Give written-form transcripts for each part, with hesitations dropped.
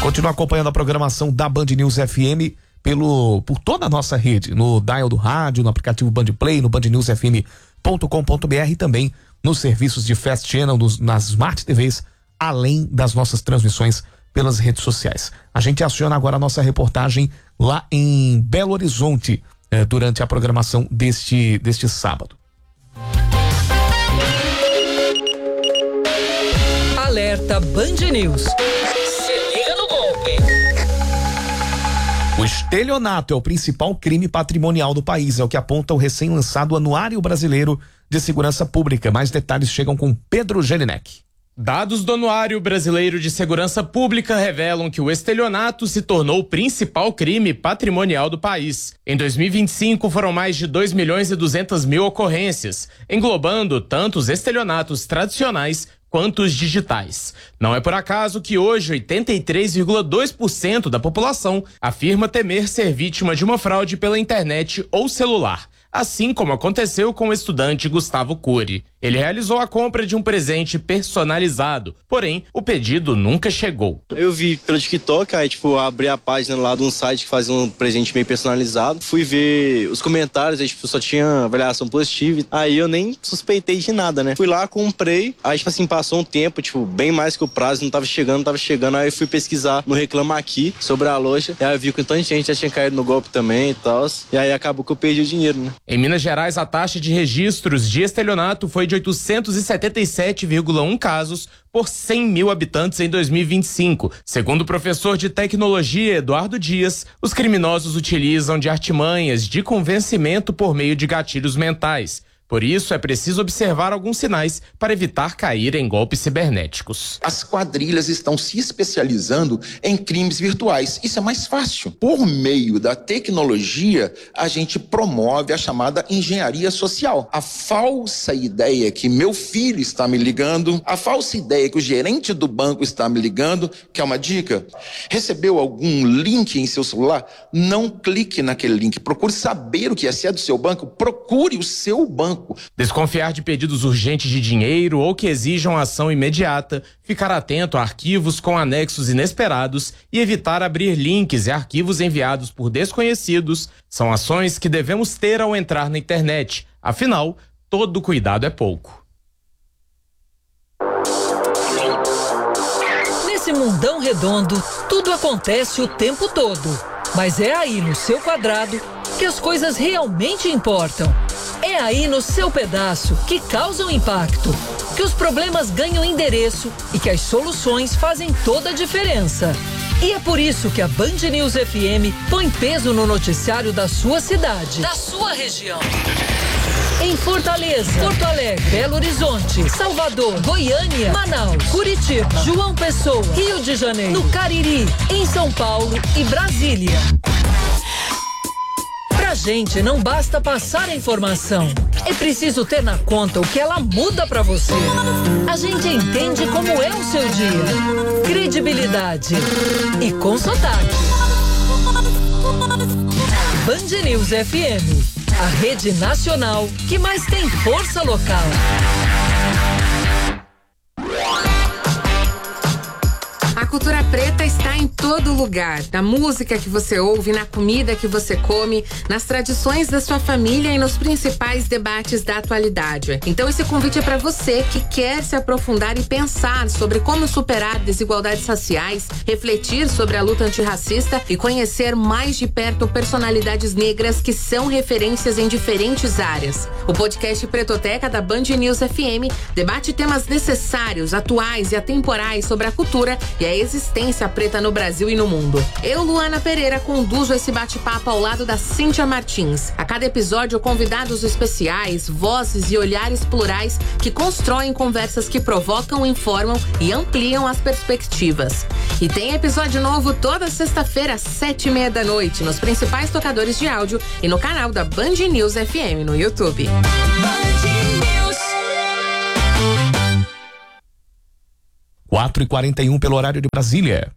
Continua acompanhando a programação da Band News FM por toda a nossa rede, no dial do rádio, no aplicativo Band Play, no bandnewsfm.com.br e também nos serviços de Fast Channel, nas Smart TVs, além das nossas transmissões pelas redes sociais. A gente aciona agora a nossa reportagem lá em Belo Horizonte, durante a programação deste sábado. Alerta Band News. Se liga no golpe. O estelionato é o principal crime patrimonial do país, é o que aponta o recém-lançado Anuário Brasileiro de Segurança Pública. Mais detalhes chegam com Pedro Jelinek. Dados do Anuário Brasileiro de Segurança Pública revelam que o estelionato se tornou o principal crime patrimonial do país. Em 2025, foram mais de 2.200.000 ocorrências, englobando tanto os estelionatos tradicionais quanto os digitais. Não é por acaso que hoje 83,2% da população afirma temer ser vítima de uma fraude pela internet ou celular, assim como aconteceu com o estudante Gustavo Cury. Ele realizou a compra de um presente personalizado, porém, o pedido nunca chegou. Eu vi pelo TikTok, aí abri a página lá de um site que fazia um presente meio personalizado. Fui ver os comentários, aí só tinha avaliação positiva. Aí eu nem suspeitei de nada, né? Fui lá, comprei, aí passou um tempo, bem mais que o prazo, não tava chegando. Aí fui pesquisar no Reclama Aqui sobre a loja. E aí eu vi que tanta gente já tinha caído no golpe também e tal. E aí acabou que eu perdi o dinheiro, né? Em Minas Gerais, a taxa de registros de estelionato foi de 877,1 casos por 100 mil habitantes em 2025. Segundo o professor de tecnologia Eduardo Dias, os criminosos utilizam de artimanhas de convencimento por meio de gatilhos mentais. Por isso, é preciso observar alguns sinais para evitar cair em golpes cibernéticos. As quadrilhas estão se especializando em crimes virtuais. Isso é mais fácil. Por meio da tecnologia, a gente promove a chamada engenharia social. A falsa ideia que meu filho está me ligando, a falsa ideia que o gerente do banco está me ligando, que é uma dica, recebeu algum link em seu celular? Não clique naquele link. Procure saber o que é. Se é do seu banco, procure o seu banco. Desconfiar de pedidos urgentes de dinheiro ou que exijam ação imediata, ficar atento a arquivos com anexos inesperados e evitar abrir links e arquivos enviados por desconhecidos são ações que devemos ter ao entrar na internet. Afinal, todo cuidado é pouco. Nesse mundão redondo, tudo acontece o tempo todo. Mas é aí no seu quadrado que as coisas realmente importam. É aí no seu pedaço que causam impacto, que os problemas ganham endereço e que as soluções fazem toda a diferença. E é por isso que a Band News FM põe peso no noticiário da sua cidade, da sua região. Em Fortaleza, Porto Alegre, Belo Horizonte, Salvador, Goiânia, Manaus, Curitiba, João Pessoa, Rio de Janeiro, no Cariri, em São Paulo e Brasília. Pra gente não basta passar a informação, é preciso ter na conta o que ela muda pra você. A gente entende como é o seu dia, credibilidade e com sotaque. Band News FM, a rede nacional que mais tem força local. A cultura preta está em todo lugar, na música que você ouve, na comida que você come, nas tradições da sua família e nos principais debates da atualidade. Então esse convite é para você que quer se aprofundar e pensar sobre como superar desigualdades raciais, refletir sobre a luta antirracista e conhecer mais de perto personalidades negras que são referências em diferentes áreas. O podcast Pretoteca da Band News FM debate temas necessários, atuais e atemporais sobre a cultura e a existência preta no Brasil e no mundo. Eu, Luana Pereira, conduzo esse bate-papo ao lado da Cíntia Martins. A cada episódio, convidados especiais, vozes e olhares plurais que constroem conversas que provocam, informam e ampliam as perspectivas. E tem episódio novo toda sexta-feira às 7:30 da noite nos principais tocadores de áudio e no canal da Band News FM no YouTube. 4h41 pelo horário de Brasília.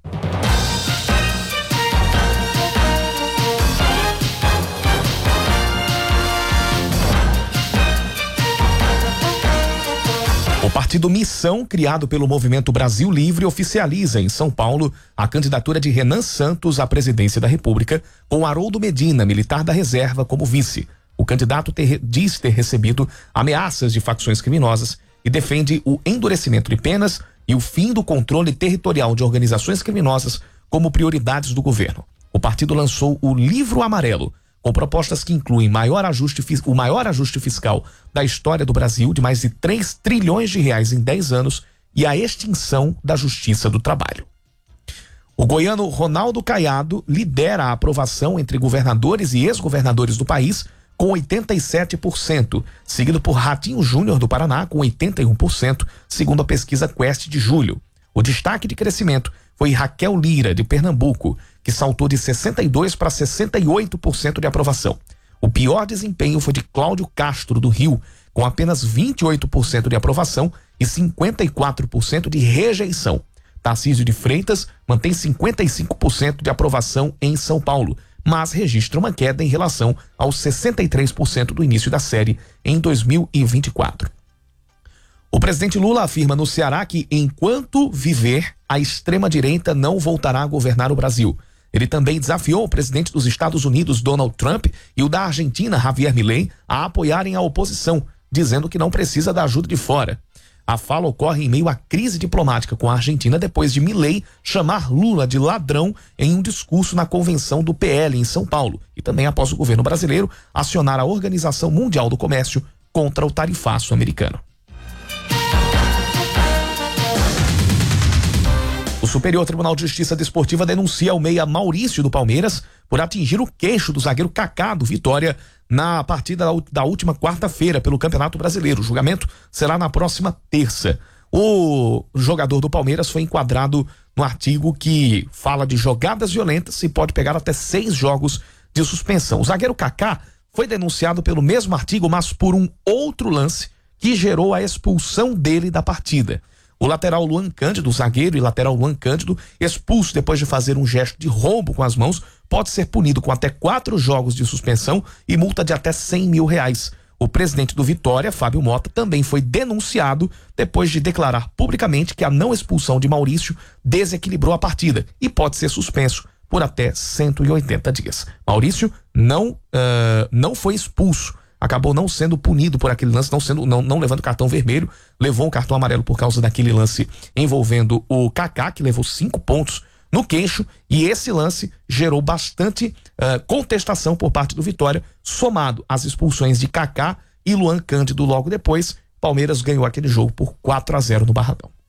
O partido Missão, criado pelo Movimento Brasil Livre, oficializa em São Paulo a candidatura de Renan Santos à presidência da República, com Haroldo Medina, militar da reserva, como vice. O candidato diz ter recebido ameaças de facções criminosas e defende o endurecimento de penas e o fim do controle territorial de organizações criminosas como prioridades do governo. O partido lançou o Livro Amarelo, com propostas que incluem o maior ajuste fiscal da história do Brasil, de mais de 3 trilhões de reais em 10 anos, e a extinção da Justiça do Trabalho. O goiano Ronaldo Caiado lidera a aprovação entre governadores e ex-governadores do país, com 87%, seguido por Ratinho Júnior do Paraná, com 81%, segundo a pesquisa Quest de julho. O destaque de crescimento foi Raquel Lira, de Pernambuco, que saltou de 62% para 68% de aprovação. O pior desempenho foi de Cláudio Castro, do Rio, com apenas 28% de aprovação e 54% de rejeição. Tarcísio de Freitas mantém 55% de aprovação em São Paulo, mas registra uma queda em relação aos 63% do início da série em 2024. O presidente Lula afirma no Ceará que, enquanto viver, a extrema-direita não voltará a governar o Brasil. Ele também desafiou o presidente dos Estados Unidos, Donald Trump, e o da Argentina, Javier Milei, a apoiarem a oposição, dizendo que não precisa da ajuda de fora. A fala ocorre em meio à crise diplomática com a Argentina depois de Milei chamar Lula de ladrão em um discurso na convenção do PL em São Paulo, e também após o governo brasileiro acionar a Organização Mundial do Comércio contra o tarifaço americano. O Superior Tribunal de Justiça Desportiva denuncia o meia Maurício do Palmeiras por atingir o queixo do zagueiro Kaká do Vitória na partida da última quarta-feira pelo Campeonato Brasileiro. O julgamento será na próxima terça. O jogador do Palmeiras foi enquadrado no artigo que fala de jogadas violentas e pode pegar até 6 jogos de suspensão. O zagueiro Kaká foi denunciado pelo mesmo artigo, mas por um outro lance que gerou a expulsão dele da partida. O lateral Luan Cândido, o zagueiro e lateral Luan Cândido, expulso depois de fazer um gesto de roubo com as mãos, pode ser punido com até 4 jogos de suspensão e multa de até R$100 mil. O presidente do Vitória, Fábio Mota, também foi denunciado depois de declarar publicamente que a não expulsão de Maurício desequilibrou a partida e pode ser suspenso por até 180 dias. Maurício não foi expulso. Acabou não sendo punido por aquele lance, não levando cartão vermelho, levou um cartão amarelo por causa daquele lance envolvendo o Kaká, que levou 5 pontos no queixo, e esse lance gerou bastante contestação por parte do Vitória, somado às expulsões de Kaká e Luan Cândido logo depois. Palmeiras ganhou aquele jogo por 4-0 no Barradão.